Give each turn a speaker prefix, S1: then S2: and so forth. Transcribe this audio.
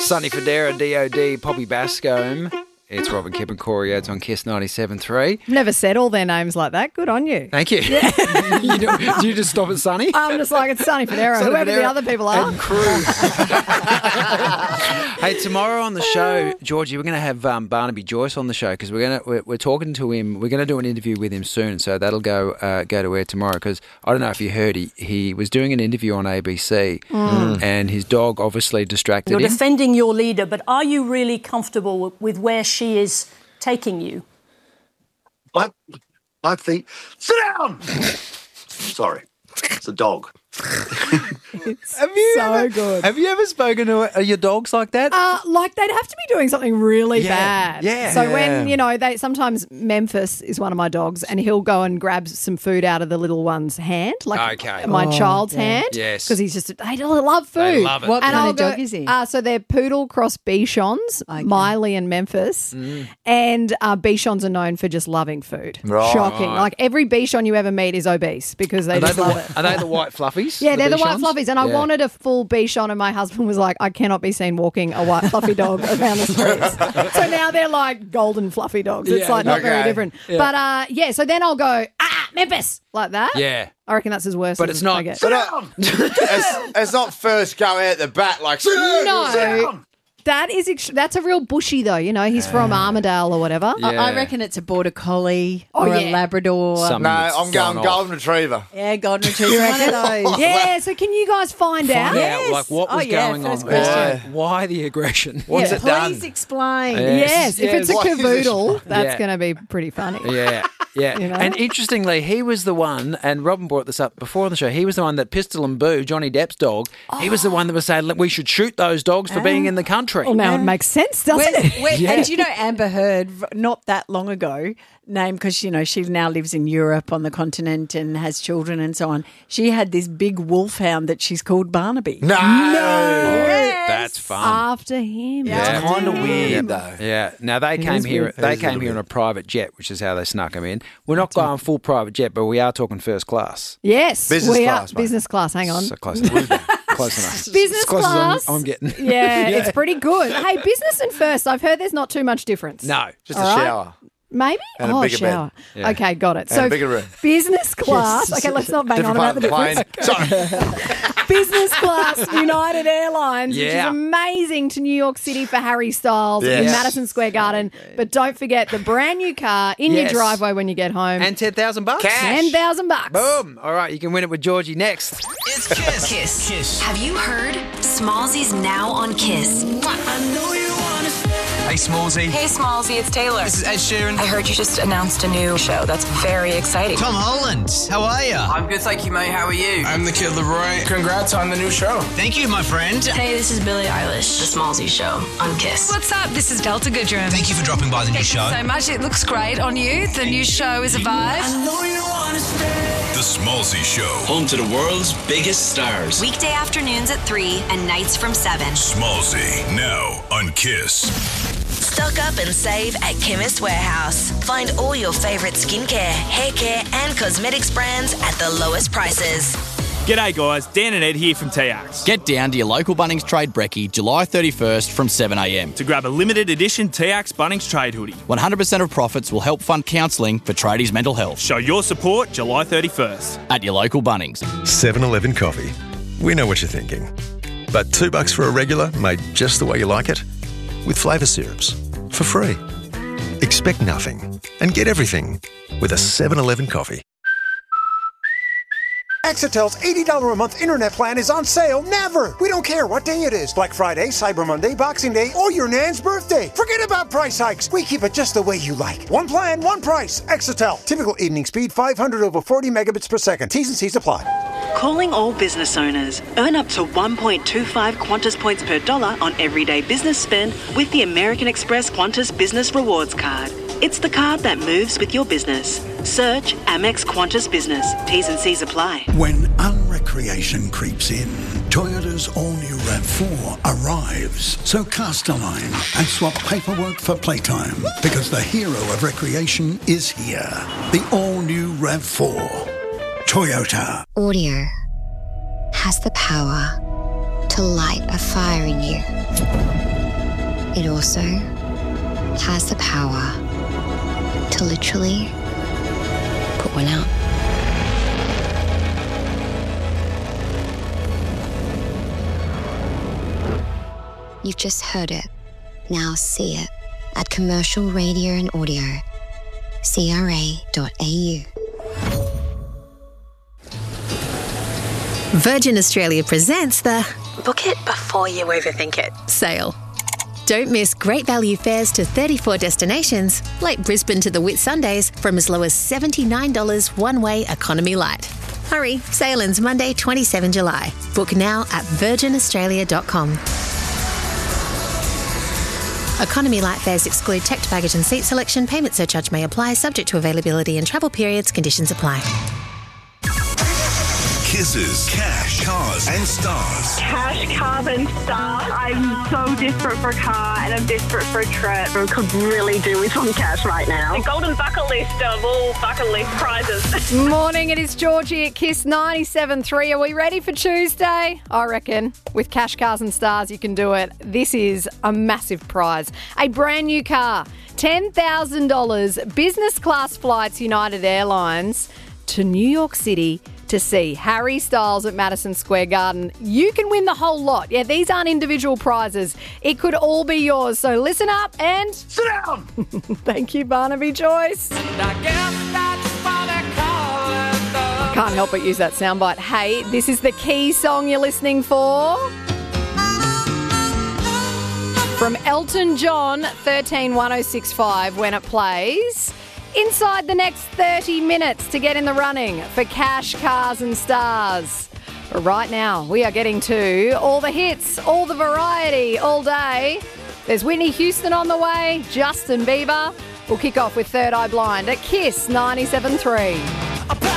S1: Sonny Fodera, DOD, Poppy Bascombe. It's Robin Kipp and Corey Oates on Kiss 97.3.
S2: Never said all their names like that. Good on you.
S1: Thank you. Yeah. Do you just stop at Sonny?
S2: I'm just like, it's Sonny Fodera, whoever the other people are.
S1: And crew. Hey, tomorrow on the show, Georgie, we're going to have Barnaby Joyce on the show because we're talking to him. We're going to do an interview with him soon, so that'll go to air tomorrow. Because I don't know if you heard, he was doing an interview on ABC, and his dog obviously distracted him.
S3: You're defending your leader, but are you really comfortable with where she is taking you?
S4: I think... Sit down! Sorry. It's a dog.
S2: Good.
S1: Have you ever spoken to your dogs like that?
S2: Like they'd have to be doing something really bad.
S1: Yeah.
S2: So when, sometimes Memphis is one of my dogs and he'll go and grab some food out of the little one's hand, like my child's hand.
S1: Yes.
S2: Because they love food.
S1: They love it.
S5: What kind of dog is he?
S2: So they're poodle cross Bichons, Miley and Memphis. And Bichons are known for just loving food.
S6: Right.
S2: Shocking. Like every Bichon you ever meet is obese because they just love it.
S1: Are they the white fluffies?
S2: Yeah, they're the white
S1: Bichons?
S2: fluffies. And I wanted a full Bichon, and my husband was like, I cannot be seen walking a white fluffy dog around the streets. So now they're like golden fluffy dogs. It's like not very different.
S1: Yeah.
S2: But so then I'll go, Memphis, like that.
S1: Yeah.
S2: I reckon that's as worse
S1: But
S2: as
S1: it's not.
S2: I get.
S6: It's not first go out the bat like...
S2: No. That's a real bushy though, he's from Armidale or whatever.
S1: Yeah.
S5: I reckon it's a border collie or a Labrador.
S1: Something
S6: No,
S1: that's
S6: I'm going
S1: gone
S6: golden retriever.
S5: Yeah, golden retriever. One of those.
S2: Yeah, so can you guys find out?
S1: Yeah, like what was going on
S5: first
S1: there?
S5: question.
S1: Why the aggression?
S6: What's it done?
S5: Please explain.
S2: Yes, if it's a
S6: What is
S2: cavoodle, that's
S1: Yeah.
S2: going to be pretty funny.
S1: Yeah. And interestingly, he was the one, and Robin brought this up before on the show, he was the one that Pistol and Boo, Johnny Depp's dog, he was the one that was saying, look, we should shoot those dogs for being in the country.
S2: Well, now it makes sense, doesn't it?
S5: And Amber Heard, not that long ago, named because, she now lives in Europe on the continent and has children and so on. She had this big wolfhound that she's called Barnaby.
S6: No.
S1: That's fun.
S2: After him.
S6: It's kind of weird, though.
S1: Yeah. Now they came here. They came here in a private jet, which is how they snuck him in. We're not going full private jet, but we are talking first class.
S2: Yes,
S6: Business
S2: we
S6: class,
S2: are.
S6: mate.
S2: Business class. Hang on.
S1: So close enough. Close enough.
S2: Business
S1: As close
S2: class.
S1: as I'm getting.
S2: Yeah, it's pretty good. Hey, business and first. I've heard there's not too much difference.
S1: No.
S6: Just a
S2: All right.
S6: shower.
S2: Maybe?
S6: And a bigger
S2: shower.
S6: bed.
S1: Yeah.
S2: Okay, got it.
S6: And a bigger room.
S2: Business class. Okay, let's not bang on about the difference.
S6: Sorry.
S2: Business class, United Airlines, which is
S1: Yeah.
S2: amazing, to New York City for Harry Styles in
S6: Yes.
S2: Madison Square Garden. But don't forget the brand new car in your
S1: Yes.
S2: driveway when you get home.
S1: And $10,000.
S2: $10,000.
S1: Boom. All right, you can win it with Georgie next.
S7: It's Kiss. Kiss. Have you heard? Smallsy's now on Kiss.
S8: Hey, Smallsy.
S7: Hey, Smallsy, it's Taylor.
S8: This is Ed Sheeran.
S7: I heard you just announced a new show. That's very exciting.
S8: Tom Holland. How are you?
S9: I'm good, thank you, mate. How are you?
S8: I'm the Kid Leroy.
S9: Congrats on the new show.
S8: Thank you, my friend.
S7: Hey, this is Billie Eilish, the Smallsy Show on Kiss.
S10: What's up? This is Delta Goodrum.
S8: Thank you for dropping by the new show.
S10: So much. It looks great on you. The new show is a vibe.
S11: The Smallsy Show. Home to the world's biggest stars.
S7: Weekday afternoons at 3 and nights from 7.
S11: Smallsy, now on Kiss.
S7: Stock up and save at Chemist Warehouse. Find all your favourite skincare, hair care and cosmetics brands at the lowest prices.
S12: G'day guys, Dan and Ed here from TX.
S13: Get down to your local Bunnings Trade Brekkie July 31st from 7am
S12: to grab a limited edition TX Bunnings Trade hoodie.
S13: 100% of profits will help fund counselling for tradies' mental health.
S12: Show your support July 31st.
S13: At your local Bunnings.
S14: 7-Eleven coffee. We know what you're thinking. But $2 for a regular made just the way you like it? With flavour syrups. For free. Expect nothing and get everything with a 7-Eleven coffee.
S15: Exitel's $80 a month internet plan is on sale never. We don't care what day it is. Black Friday, Cyber Monday, Boxing Day, or your nan's birthday. Forget about price hikes. We keep it just the way you like. One plan, one price. Exitel. Typical evening speed 500 over 40 megabits per second. T's and C's apply.
S16: Calling all business owners. Earn up to 1.25 Qantas points per dollar on everyday business spend with the American Express Qantas Business Rewards Card. It's the card that moves with your business. Search Amex Qantas Business. T's and C's apply.
S17: When unrecreation creeps in, Toyota's all-new RAV4 arrives. So cast a line and swap paperwork for playtime, because the hero of recreation is here. The all-new RAV4. Toyota.
S18: Audio has the power to light a fire in you. it also has the power to literally put one out. You've just heard it. Now see it at Commercial Radio and Audio, CRA.au.
S19: Virgin Australia presents the Book It Before You Overthink It sale. Don't miss great value fares to 34 destinations, like Brisbane to the Whitsundays, from as low as $79 one-way economy light. Hurry, sale ends Monday, 27 July. Book now at virginaustralia.com. Economy light fares exclude checked baggage and seat selection. Payment surcharge may apply, subject to availability and travel periods. Conditions apply.
S11: Kisses, cash, cars, and stars.
S20: Cash, cars, and stars. I'm so desperate for a car and I'm desperate for a trip. I could really do with some cash right now. The golden bucket list of all bucket list prizes.
S2: Morning, it is Georgie at Kiss 97.3. Are we ready for Tuesday? I reckon. With cash, cars and stars, you can do it. This is a massive prize. A brand new car, $10,000, business class flights, United Airlines, to New York City to see Harry Styles at Madison Square Garden. You can win the whole lot. Yeah, these aren't individual prizes. It could all be yours. So listen up and...
S4: sit down!
S2: Thank you, Barnaby Joyce. Can't help but use that soundbite. Hey, this is the key song you're listening for. From Elton John, 131065, when it plays... inside the next 30 minutes to get in the running for cash, cars and stars. But right now, we are getting to all the hits, all the variety, all day. There's Whitney Houston on the way, Justin Bieber. We'll kick off with Third Eye Blind at Kiss 97.3.